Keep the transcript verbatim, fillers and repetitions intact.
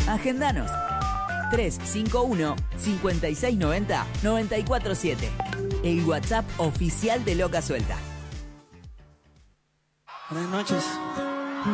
Agendanos. tres cinco uno, cinco seis nueve cero, nueve cuatro siete. El WhatsApp oficial de Loca Suelta. Buenas noches.